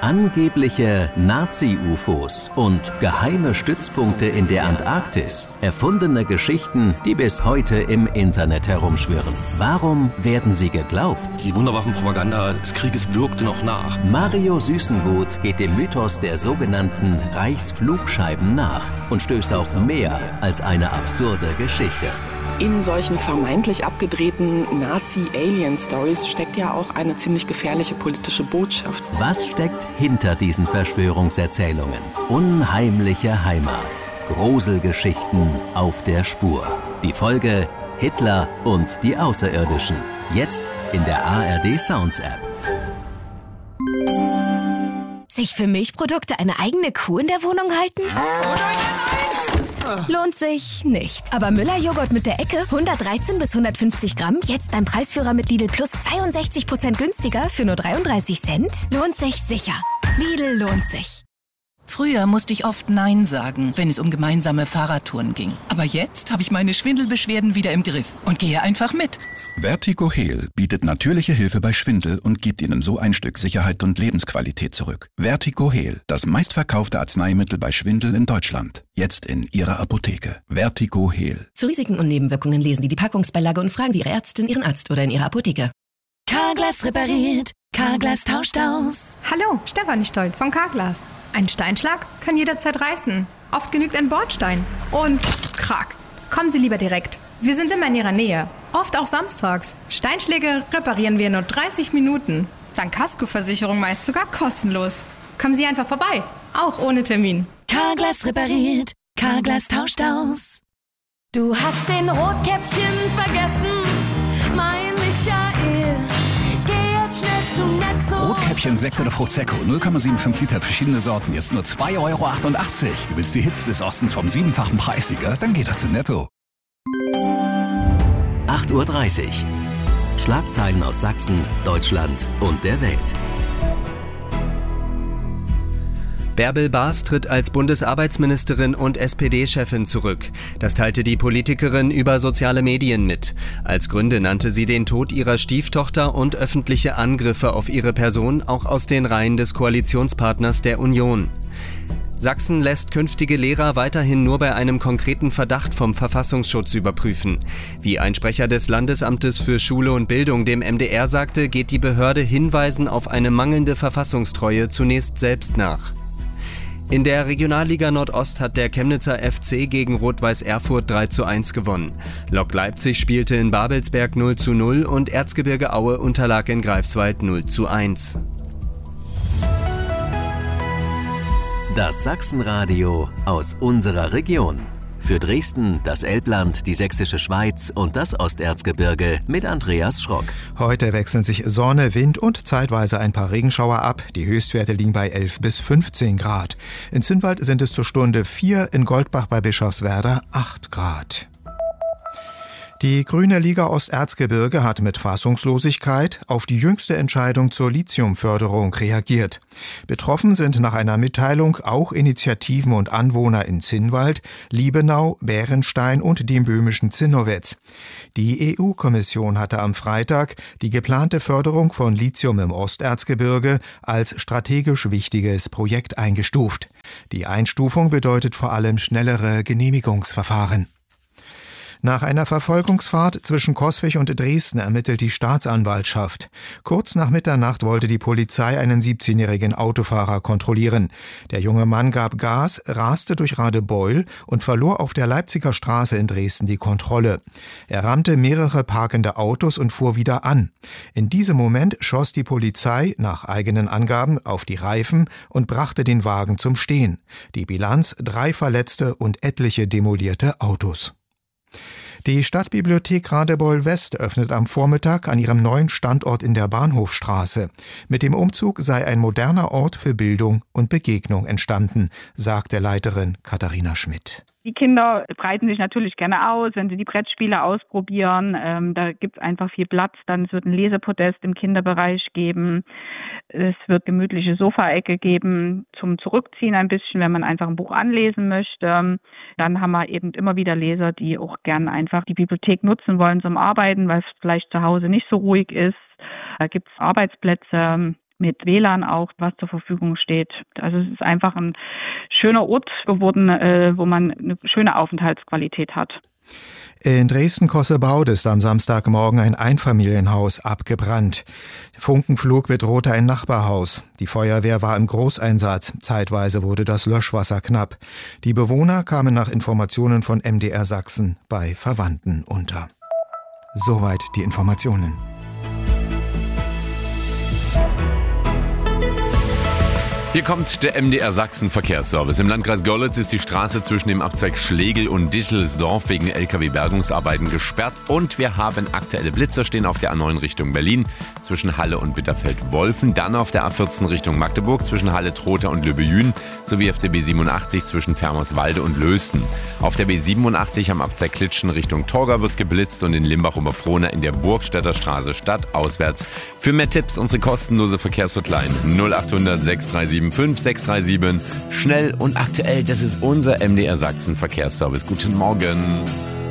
Angebliche Nazi-UFOs und geheime Stützpunkte in der Antarktis. Erfundene Geschichten, die bis heute im Internet herumschwirren. Warum werden sie geglaubt? Die Wunderwaffenpropaganda des Krieges wirkte noch nach. Mario Süßengut geht dem Mythos der sogenannten Reichsflugscheiben nach und stößt auf mehr als eine absurde Geschichte. In solchen vermeintlich abgedrehten Nazi-Alien-Stories steckt ja auch eine ziemlich gefährliche politische Botschaft. Was steckt hinter diesen Verschwörungserzählungen? Unheimliche Heimat. Gruselgeschichten auf der Spur. Die Folge Hitler und die Außerirdischen. Jetzt in der ARD Sounds App. Sich für Milchprodukte eine eigene Kuh in der Wohnung halten? Lohnt sich nicht. Aber Müller-Joghurt mit der Ecke, 113 bis 150 Gramm, jetzt beim Preisführer mit Lidl Plus 62% günstiger für nur 33 Cent? Lohnt sich sicher. Lidl lohnt sich. Früher musste ich oft Nein sagen, wenn es um gemeinsame Fahrradtouren ging. Aber jetzt habe ich meine Schwindelbeschwerden wieder im Griff und gehe einfach mit. VertigoHeal bietet natürliche Hilfe bei Schwindel und gibt Ihnen so ein Stück Sicherheit und Lebensqualität zurück. VertigoHeal, das meistverkaufte Arzneimittel bei Schwindel in Deutschland. Jetzt in Ihrer Apotheke. VertigoHeal. Zu Risiken und Nebenwirkungen lesen Sie die Packungsbeilage und fragen Sie Ihre Ärztin, Ihren Arzt oder in Ihrer Apotheke. Carglass repariert, Carglass tauscht aus. Hallo, Stefanie Stoll von Carglass. Ein Steinschlag kann jederzeit reißen. Oft genügt ein Bordstein. Und krack. Kommen Sie lieber direkt. Wir sind immer in Ihrer Nähe. Oft auch samstags. Steinschläge reparieren wir in nur 30 Minuten. Dank Kaskoversicherung meist sogar kostenlos. Kommen Sie einfach vorbei. Auch ohne Termin. Carglass repariert, Carglass tauscht aus. Du hast den Rotkäppchen vergessen, mein Michael. Geh jetzt schnell zu Netto. Rotkäppchen, Sekt oder Prosecco, 0,75 Liter, verschiedene Sorten, jetzt nur 2,88 €. Du willst die Hits des Ostens vom 7-fachen Preissieger? Dann geh doch zu Netto. 8:30 Uhr. Schlagzeilen aus Sachsen, Deutschland und der Welt. Bärbel Baas tritt als Bundesarbeitsministerin und SPD-Chefin zurück. Das teilte die Politikerin über soziale Medien mit. Als Gründe nannte sie den Tod ihrer Stieftochter und öffentliche Angriffe auf ihre Person, auch aus den Reihen des Koalitionspartners der Union. Sachsen lässt künftige Lehrer weiterhin nur bei einem konkreten Verdacht vom Verfassungsschutz überprüfen. Wie ein Sprecher des Landesamtes für Schule und Bildung dem MDR sagte, geht die Behörde Hinweisen auf eine mangelnde Verfassungstreue zunächst selbst nach. In der Regionalliga Nordost hat der Chemnitzer FC gegen Rot-Weiß Erfurt 3:1 gewonnen. Lok Leipzig spielte in Babelsberg 0:0 und Erzgebirge Aue unterlag in Greifswald 0:1. Das Sachsenradio aus unserer Region. Für Dresden, das Elbland, die Sächsische Schweiz und das Osterzgebirge mit Andreas Schrock. Heute wechseln sich Sonne, Wind und zeitweise ein paar Regenschauer ab. Die Höchstwerte liegen bei 11 bis 15 Grad. In Zinnwald sind es zur Stunde 4, in Goldbach bei Bischofswerda 8 Grad. Die Grüne Liga Osterzgebirge hat mit Fassungslosigkeit auf die jüngste Entscheidung zur Lithiumförderung reagiert. Betroffen sind nach einer Mitteilung auch Initiativen und Anwohner in Zinnwald, Liebenau, Bärenstein und dem böhmischen Zinnowitz. Die EU-Kommission hatte am Freitag die geplante Förderung von Lithium im Osterzgebirge als strategisch wichtiges Projekt eingestuft. Die Einstufung bedeutet vor allem schnellere Genehmigungsverfahren. Nach einer Verfolgungsfahrt zwischen Coswig und Dresden ermittelt die Staatsanwaltschaft. Kurz nach Mitternacht wollte die Polizei einen 17-jährigen Autofahrer kontrollieren. Der junge Mann gab Gas, raste durch Radebeul und verlor auf der Leipziger Straße in Dresden die Kontrolle. Er rammte mehrere parkende Autos und fuhr wieder an. In diesem Moment schoss die Polizei nach eigenen Angaben auf die Reifen und brachte den Wagen zum Stehen. Die Bilanz: 3 Verletzte und etliche demolierte Autos. Die Stadtbibliothek Radebeul West öffnet am Vormittag an ihrem neuen Standort in der Bahnhofstraße. Mit dem Umzug sei ein moderner Ort für Bildung und Begegnung entstanden, sagte Leiterin Katharina Schmidt. Die Kinder breiten sich natürlich gerne aus, wenn sie die Brettspiele ausprobieren. Da gibt es einfach viel Platz. Dann es wird ein Lesepodest im Kinderbereich geben. Es wird gemütliche Sofaecke geben zum Zurückziehen ein bisschen, wenn man einfach ein Buch anlesen möchte. Dann haben wir eben immer wieder Leser, die auch gerne einfach die Bibliothek nutzen wollen zum Arbeiten, weil es vielleicht zu Hause nicht so ruhig ist. Da gibt es Arbeitsplätze. mit WLAN auch, was zur Verfügung steht. Also es ist einfach ein schöner Ort geworden, wo man eine schöne Aufenthaltsqualität hat. In Dresden-Kossebaude ist am Samstagmorgen ein Einfamilienhaus abgebrannt. Funkenflug bedrohte ein Nachbarhaus. Die Feuerwehr war im Großeinsatz. Zeitweise wurde das Löschwasser knapp. Die Bewohner kamen nach Informationen von MDR Sachsen bei Verwandten unter. Soweit die Informationen. Hier kommt der MDR Sachsen Verkehrsservice. Im Landkreis Görlitz ist die Straße zwischen dem Abzweig Schlegel und Dischelsdorf wegen LKW-Bergungsarbeiten gesperrt. Und wir haben aktuelle Blitzer stehen auf der A9 Richtung Berlin zwischen Halle und Bitterfeld-Wolfen. Dann auf der A14 Richtung Magdeburg zwischen Halle-Trotha und Lübbejün sowie auf der B87 zwischen Fermerswalde und Lösten. Auf der B87 am Abzweig Klitschen Richtung Torgau wird geblitzt und in Limbach-Oberfrohna in der Burgstädter Straße stadtauswärts. Für mehr Tipps unsere kostenlose Verkehrshotline 0800 637 637. Schnell und aktuell, das ist unser MDR Sachsen Verkehrsservice. Guten Morgen.